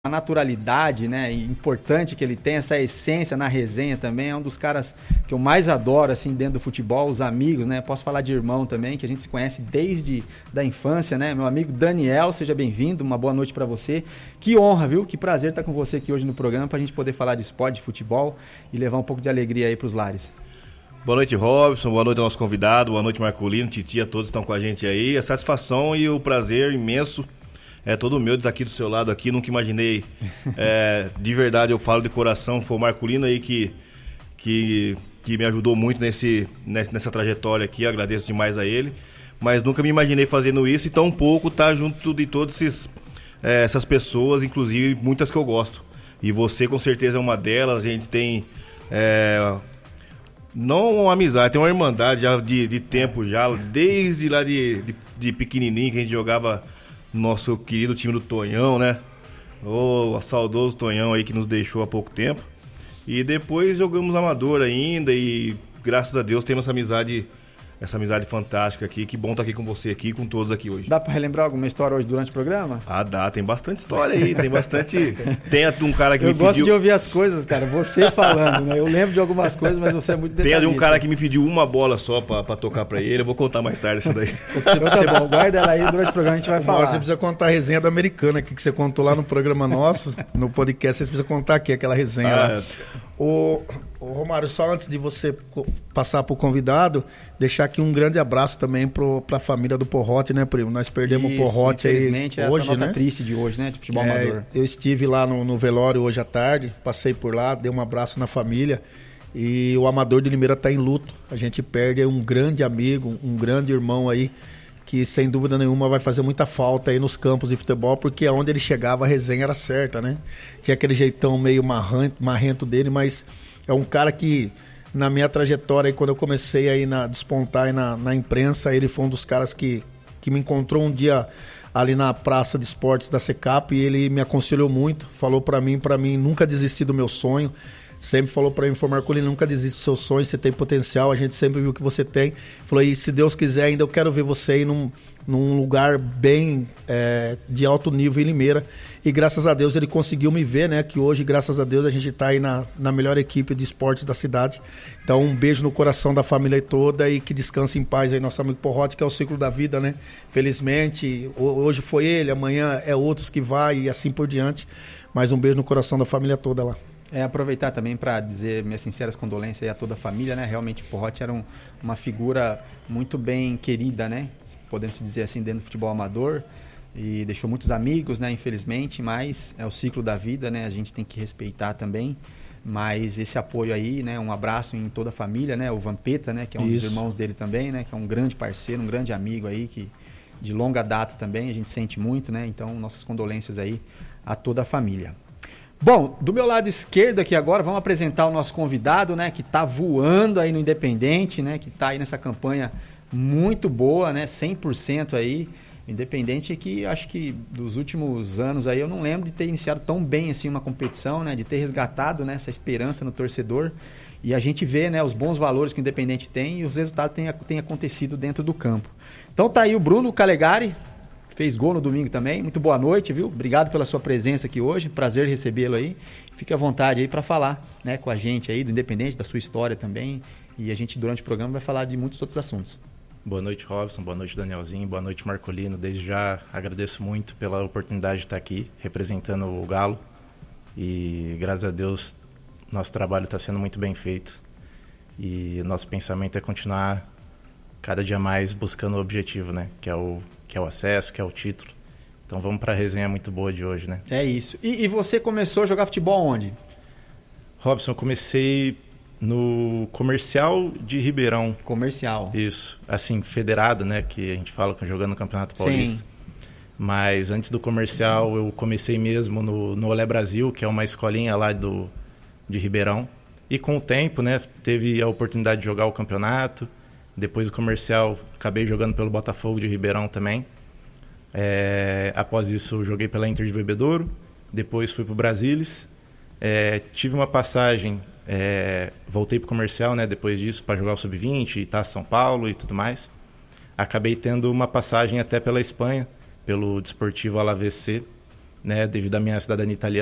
naturalidade, né, importante que ele tem, essa essência na resenha também, é um dos caras que eu mais adoro, assim, dentro do futebol, os amigos, né, posso falar de irmão também, que a gente se conhece desde da infância, né, meu amigo Daniel, seja bem-vindo, uma boa noite para você, que honra, viu, que prazer estar com você aqui hoje no programa, pra gente poder falar de esporte, de futebol e levar um pouco de alegria aí pros lares. Boa noite, Robson, boa noite ao nosso convidado, boa noite, Marcolino, Titi, a todos que estão com a gente aí, a satisfação e o prazer imenso é todo meu de estar aqui do seu lado aqui, nunca imaginei, de verdade, eu falo de coração, foi o Marcolino aí que me ajudou muito nessa trajetória aqui, agradeço demais a ele, mas nunca me imaginei fazendo isso e tão pouco estar junto de todas essas pessoas, inclusive muitas que eu gosto, e você com certeza é uma delas, a gente tem, não uma amizade, tem uma irmandade já de tempo já, desde lá de pequenininho que a gente jogava nosso querido time do Tonhão, né? O saudoso Tonhão aí que nos deixou há pouco tempo. E depois jogamos amador ainda e graças a Deus temos essa amizade fantástica aqui. Que bom estar aqui com você aqui, com todos aqui hoje. Dá pra relembrar alguma história hoje durante o programa? Ah, dá, tem bastante história aí, tem bastante... Tem um cara que me pediu... Eu gosto de ouvir as coisas, cara, você falando, né? Eu lembro de algumas coisas, mas você é muito detalhista. Tem um cara que me pediu uma bola só pra tocar pra ele, eu vou contar mais tarde isso daí. Tá bom, guarda ela aí, durante o programa a gente vai falar. Você precisa contar a resenha da Americana aqui, que você contou lá no programa nosso, no podcast, você precisa contar aqui aquela resenha lá. Ô Romário, só antes de você passar para o convidado, deixar aqui um grande abraço também para a família do Porrote, né, primo? Nós perdemos o Porrote aí hoje, essa nota triste de hoje, né, de futebol amador. Eu estive lá no velório hoje à tarde, passei por lá, dei um abraço na família e o Amador de Limeira está em luto. A gente perde um grande amigo, um grande irmão aí, que sem dúvida nenhuma vai fazer muita falta aí nos campos de futebol, porque onde ele chegava a resenha era certa, né? Tinha aquele jeitão meio marrento dele, mas é um cara que, na minha trajetória, aí, quando eu comecei aí despontar aí na imprensa, ele foi um dos caras que me encontrou um dia ali na praça de esportes da Secap e ele me aconselhou muito, falou para mim nunca desistir do meu sonho. Sempre falou para mim, Marcolino, nunca desista dos seus sonhos, você tem potencial, a gente sempre viu que você tem. Falou, e se Deus quiser, ainda eu quero ver você aí num lugar bem de alto nível em Limeira. E graças a Deus ele conseguiu me ver, né? Que hoje, graças a Deus, a gente está aí na melhor equipe de esportes da cidade. Então, um beijo no coração da família toda e que descanse em paz aí nosso amigo Porrote, que é o ciclo da vida, né? Felizmente, hoje foi ele, amanhã é outros que vai e assim por diante. Mas um beijo no coração da família toda lá. Aproveitar também para dizer minhas sinceras condolências a toda a família, né? Realmente o Porrote era uma figura muito bem querida, né? Podemos dizer assim, dentro do futebol amador. E deixou muitos amigos, né? Infelizmente, mas é o ciclo da vida, né? A gente tem que respeitar também. Mas esse apoio aí, né? Um abraço em toda a família, né? O Vampeta, né? Que é um dos irmãos dele também, né? Que é um grande parceiro, um grande amigo aí, que de longa data também, a gente sente muito, né? Então, nossas condolências aí a toda a família. Bom, do meu lado esquerdo aqui agora, vamos apresentar o nosso convidado, né, que está voando aí no Independente, né, que está aí nessa campanha muito boa, né, 100% aí, Independente que acho que dos últimos anos aí eu não lembro de ter iniciado tão bem assim uma competição, né, de ter resgatado, né, essa esperança no torcedor e a gente vê, né, os bons valores que o Independente tem e os resultados têm acontecido dentro do campo. Então tá aí o Bruno Calegari, fez gol no domingo também. Muito boa noite, viu? Obrigado pela sua presença aqui hoje. Prazer recebê-lo aí. Fique à vontade aí para falar, né, com a gente aí do Independente, da sua história também. E a gente, durante o programa, vai falar de muitos outros assuntos. Boa noite, Robson. Boa noite, Danielzinho. Boa noite, Marcolino. Desde já agradeço muito pela oportunidade de estar aqui representando o Galo. E, graças a Deus, nosso trabalho está sendo muito bem feito. E nosso pensamento é continuar cada dia mais buscando o objetivo, né? Que é o acesso, que é o título. Então vamos para a resenha muito boa de hoje, né? É isso. E você começou a jogar futebol onde? Robson, eu comecei no Comercial de Ribeirão. Comercial. Isso. Assim, federado, né? Que a gente fala jogando no Campeonato Paulista. Sim. Mas antes do Comercial eu comecei mesmo no Olé Brasil, que é uma escolinha lá de Ribeirão. E com o tempo, né? Teve a oportunidade de jogar o campeonato. Depois do Comercial, acabei jogando pelo Botafogo de Ribeirão também. Após isso, joguei pela Inter de Bebedouro. Depois fui para o Brasilis. Tive uma passagem, voltei para o Comercial, né, depois disso, para jogar o Sub-20, Taça São Paulo e tudo mais. Acabei tendo uma passagem até pela Espanha, pelo Desportivo Alavés C. né, devido à minha cidadania italiana.